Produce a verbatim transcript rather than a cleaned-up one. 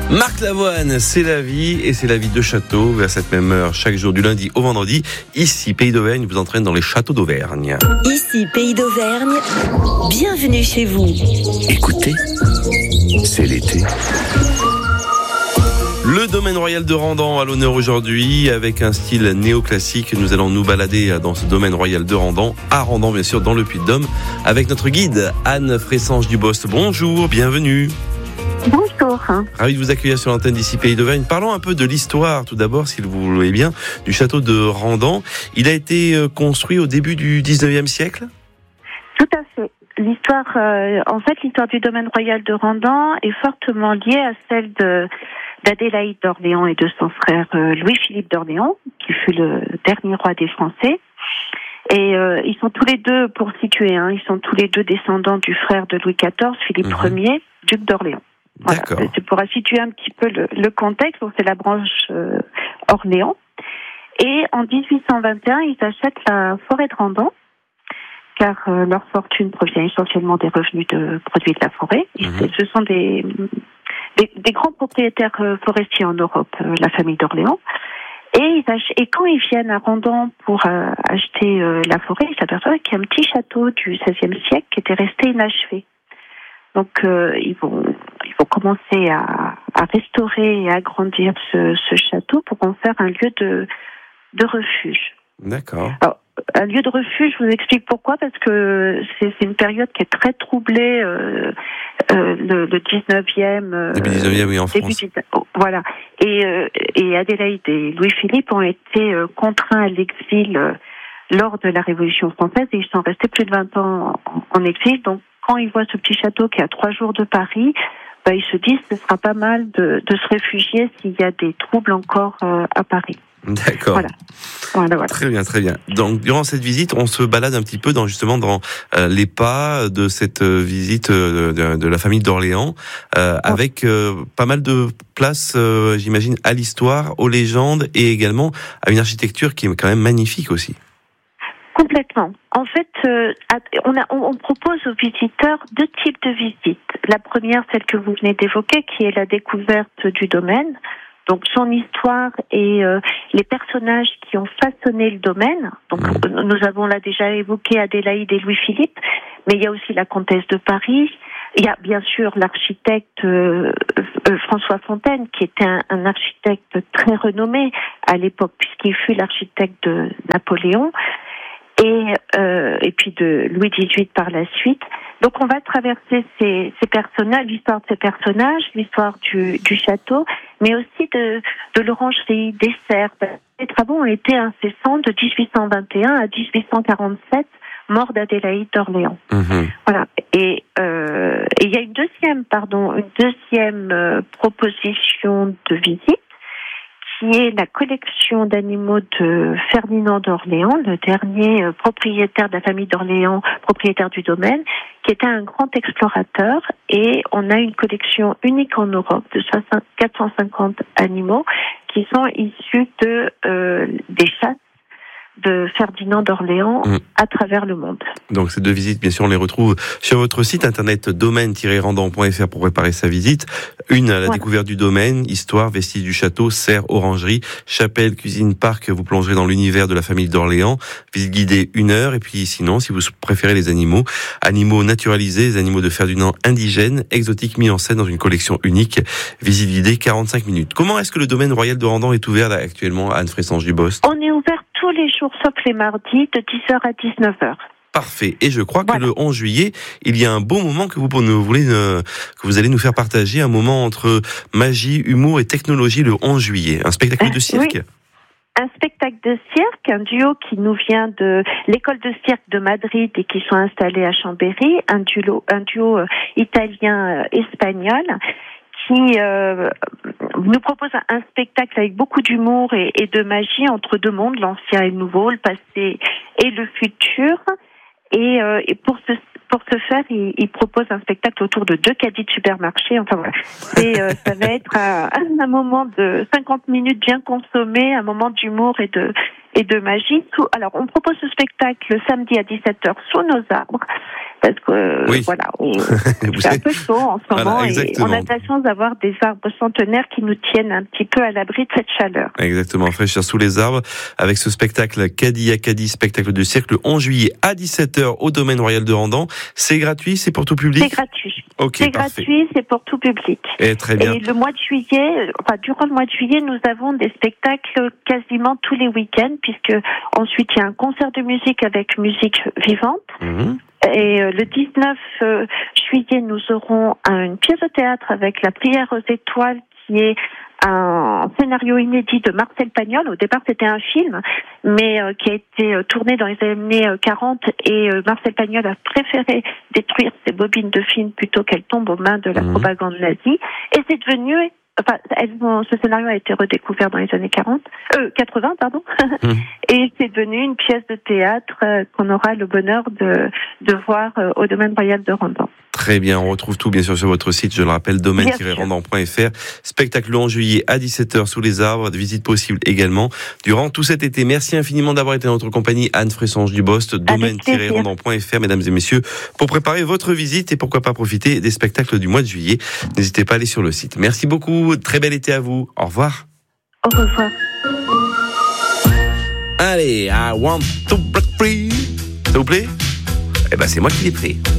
Marc Lavoine, c'est la vie et c'est la vie de château vers cette même heure chaque jour du lundi au vendredi. Ici, Pays d'Auvergne vous entraîne dans les châteaux d'Auvergne. Ici, Pays d'Auvergne, bienvenue chez vous. Écoutez, c'est l'été. Le domaine royal de Randan à l'honneur aujourd'hui avec un style néoclassique. Nous allons nous balader dans ce domaine royal de Randan, à Randan bien sûr, dans le Puy-de-Dôme, avec notre guide Anne Fressange-Dubost. Bonjour, bienvenue. Bonjour. Ravi de vous accueillir sur l'antenne d'ici Pays d'Auvergne. Parlons un peu de l'histoire tout d'abord, si vous voulez bien, du château de Randan. Il a été construit au début du dix-neuvième siècle ? Tout à fait. L'histoire, euh, en fait, l'histoire du domaine royal de Randan est fortement liée à celle de d'Adélaïde d'Orléans et de son frère euh, Louis-Philippe d'Orléans, qui fut le dernier roi des Français. Et euh, ils sont tous les deux, pour situer, hein, ils sont tous les deux descendants du frère de Louis quatorze, Philippe mmh. Ier, duc d'Orléans. Voilà. C'est pour situer un petit peu le, le contexte. Donc c'est la branche euh, Orléans. Et en dix-huit cent vingt et un, ils achètent la forêt de Randan, car euh, leur fortune provient essentiellement des revenus de produits de la forêt. Mmh. Ce sont des, des, des grands propriétaires euh, forestiers en Europe, euh, la famille d'Orléans. Et, ils ach- et quand ils viennent à Randan pour euh, acheter euh, la forêt, ils s'aperçoivent qu'il y a un petit château du seizième siècle qui était resté inachevé. Donc euh, ils vont ils vont commencer à, à restaurer et à agrandir ce, ce château pour en faire un lieu de de refuge. D'accord. Alors, un lieu de refuge, je vous explique pourquoi, parce que c'est, c'est une période qui est très troublée, euh, euh, le, le dix-neuvième... Euh, début dix-neuvième, oui, en début France. Oh, voilà. Et, euh, et Adélaïde et Louis-Philippe ont été euh, contraints à l'exil euh, lors de la Révolution française, et ils sont restés plus de vingt ans en, en exil. Donc, quand ils voient ce petit château qui est à trois jours de Paris, bah, ils se disent que ce sera pas mal de, de se réfugier s'il y a des troubles encore euh, à Paris. D'accord. Voilà. Voilà, voilà. Très bien, très bien. Donc, durant cette visite, on se balade un petit peu dans justement dans euh, les pas de cette euh, visite euh, de, de la famille d'Orléans, euh, oh. avec euh, pas mal de place, euh, j'imagine, à l'histoire, aux légendes et également à une architecture qui est quand même magnifique aussi. Complètement. En fait, euh, on, a, on, on propose aux visiteurs deux types de visites. La première, celle que vous venez d'évoquer, qui est la découverte du domaine. Donc son histoire et euh, les personnages qui ont façonné le domaine. Donc mmh. nous avons là déjà évoqué Adélaïde et Louis-Philippe, mais il y a aussi la comtesse de Paris. Il y a bien sûr l'architecte euh, euh, François Fontaine, qui était un, un architecte très renommé à l'époque, puisqu'il fut l'architecte de Napoléon. Et, euh, et puis de Louis dix-huit par la suite. Donc on va traverser ces, ces personnages, l'histoire de ces personnages, l'histoire du, du château, mais aussi de, de l'orangerie, des serres. Les travaux ont été incessants de dix-huit cent vingt et un à dix-huit cent quarante-sept, mort d'Adélaïde d'Orléans. Mmh. Voilà. Et euh, et il y a une deuxième, pardon, une deuxième euh, proposition de visite, qui est la collection d'animaux de Ferdinand d'Orléans, le dernier euh, propriétaire de la famille d'Orléans, propriétaire du domaine, qui était un grand explorateur. Et on a une collection unique en Europe de quatre cent cinquante animaux qui sont issus de euh, des chasses de Ferdinand d'Orléans mmh. à travers le monde. Donc ces deux visites, bien sûr, on les retrouve sur votre site internet domaine tiret randan point f r pour préparer sa visite. Une à la voilà. découverte du domaine, histoire, vestiges du château, serre, orangerie, chapelle, cuisine, parc. Vous plongerez dans l'univers de la famille d'Orléans. Visite guidée une heure. Et puis sinon, si vous préférez les animaux, animaux naturalisés, les animaux de Ferdinand indigènes, exotiques mis en scène dans une collection unique. Visite guidée quarante-cinq minutes. Comment est-ce que le domaine royal de Randan est ouvert là, actuellement, Anne Fressange-Dubost ? On est ouvert tous les jours, sauf les mardis, de dix heures à dix-neuf heures. Parfait. Et je crois voilà. que le onze juillet, il y a un beau moment que vous, nous voulez, euh, que vous allez nous faire partager, un moment entre magie, humour et technologie le onze juillet. Un spectacle de cirque. Oui. Un spectacle de cirque, un duo qui nous vient de l'école de cirque de Madrid et qui sont installés à Chambéry, un duo, un duo euh, italien-espagnol. Euh, qui euh, nous propose un spectacle avec beaucoup d'humour et, et de magie entre deux mondes, l'ancien et le nouveau, le passé et le futur. Et, euh, et pour ce pour ce faire, il, il propose un spectacle autour de deux caddies de supermarché. Enfin voilà, et euh, ça va être un, un moment de cinquante minutes bien consommé, un moment d'humour et de et de magie. Alors, on propose ce spectacle le samedi à dix-sept heures sous nos arbres. Parce que, euh, oui. voilà, on, c'est un peu chaud en ce voilà, moment exactement. et on a de la chance d'avoir des arbres centenaires qui nous tiennent un petit peu à l'abri de cette chaleur. Exactement, fraîcheur sous les arbres, avec ce spectacle Caddy à Caddy, spectacle de cirque, le onze juillet à dix-sept heures au Domaine Royal de Randan. C'est gratuit, c'est pour tout public? C'est gratuit. Okay, c'est parfait. gratuit, c'est pour tout public. Et très bien. Et le mois de juillet, enfin, durant le mois de juillet, nous avons des spectacles quasiment tous les week-ends, puisque ensuite il y a un concert de musique avec musique vivante. Mmh. Et euh, le dix-neuf euh, juillet, nous aurons un, une pièce de théâtre avec La prière aux étoiles, qui est un scénario inédit de Marcel Pagnol. Au départ, c'était un film, mais euh, qui a été euh, tourné dans les années quarante, et euh, Marcel Pagnol a préféré détruire ses bobines de films plutôt qu'elles tombent aux mains de la mmh. propagande nazie. Et c'est devenu... Enfin, elles ont, ce scénario a été redécouvert dans les années quarante, euh, quatre-vingts, pardon, mmh. et c'est devenu une pièce de théâtre euh, qu'on aura le bonheur de, de voir euh, au Domaine Royal de Randan. Très bien, on retrouve tout bien sûr sur votre site, je le rappelle, domaine tiret randan point f r. Spectacle en juillet à dix-sept heures sous les arbres, visite possible également durant tout cet été. Merci infiniment d'avoir été en notre compagnie, Anne Fressange-Dubost, domaine tiret randan point f r, mesdames et messieurs, pour préparer votre visite et pourquoi pas profiter des spectacles du mois de juillet. N'hésitez pas à aller sur le site. Merci beaucoup, très bel été à vous. Au revoir. Au revoir. Allez, I want to break free. Ça vous plaît? Eh ben, c'est moi qui l'ai pris.